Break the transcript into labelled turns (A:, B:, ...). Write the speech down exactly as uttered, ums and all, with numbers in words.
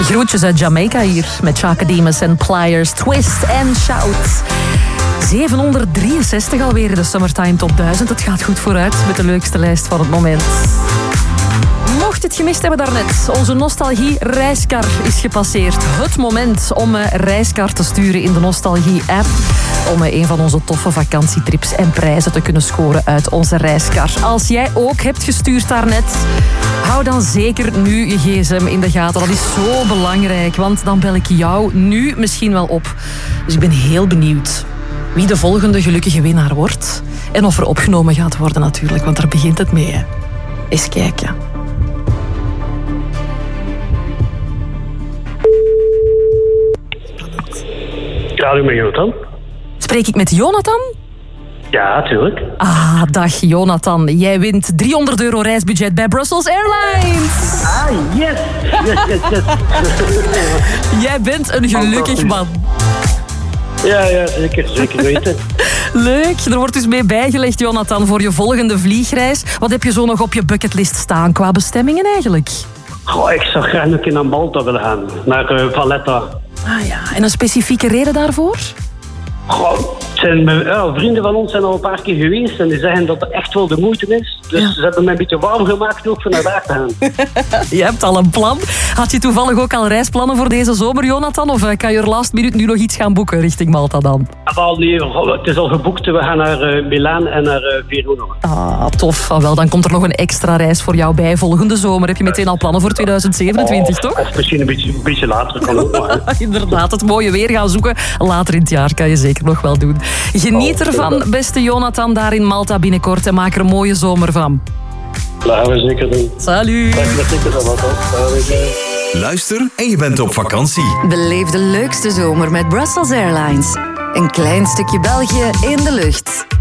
A: Groetjes uit Jamaica hier met Chaka Demus en Pliers, Twist and Shout. zevenhonderddrieënzestig alweer in de Summertime Top duizend. Het gaat goed vooruit met de leukste lijst van het moment. Mocht je het gemist hebben daarnet, onze Nostalgie-reiskar is gepasseerd. Het moment om een reiskar te sturen in de Nostalgie-app. Om een van onze toffe vakantietrips en prijzen te kunnen scoren uit onze reiskar. Als jij ook hebt gestuurd daarnet, hou dan zeker nu je gsm in de gaten. Dat is zo belangrijk, want dan bel ik jou nu misschien wel op. Dus ik ben heel benieuwd wie de volgende gelukkige winnaar wordt. En of er opgenomen gaat worden natuurlijk, want daar begint het mee. Hè. Eens kijken.
B: Ja, met Jonathan.
A: Spreek ik met Jonathan?
B: Ja, tuurlijk.
A: Ah, dag Jonathan. Jij wint driehonderd euro reisbudget bij Brussels Airlines.
B: Ah, yes! Yes, yes, yes.
A: Jij bent een gelukkig man.
B: Ja, ja, zeker. Zeker weten.
A: Leuk. Er wordt dus mee bijgelegd, Jonathan, voor je volgende vliegreis. Wat heb je zo nog op je bucketlist staan qua bestemmingen eigenlijk?
B: Goh, ik zou graag een keer naar Malta willen gaan. Naar uh, Valletta.
A: Ah ja, en een specifieke reden daarvoor?
B: Goh, het zijn, ja, vrienden van ons zijn al een paar keer geweest en die zeggen dat het echt wel de moeite is. Dus ja. Ze hebben mij een beetje warm gemaakt ook voor naar daar te gaan.
A: Je hebt al een plan. Had je toevallig ook al reisplannen voor deze zomer, Jonathan? Of kan je er last minute nu nog iets gaan boeken richting Malta dan?
B: Ah, nee, het is al geboekt. We gaan naar uh, Milaan en naar uh, Verona.
A: Ah, tof. Ah, wel, dan komt er nog een extra reis voor jou bij volgende zomer. Heb je meteen al plannen voor tweeduizend zevenentwintig,
B: oh,
A: toch?
B: Of misschien een beetje, een beetje later kan ook nog.
A: Inderdaad, het mooie weer gaan zoeken. Later in het jaar kan je zeker nog wel doen. Geniet ervan, beste Jonathan, daar in Malta binnenkort. En maak er een mooie zomer van.
B: Dat gaan we zeker doen.
A: Salut.
C: Luister en je bent op vakantie.
D: Beleef de leukste zomer met Brussels Airlines. Een klein stukje België in de lucht.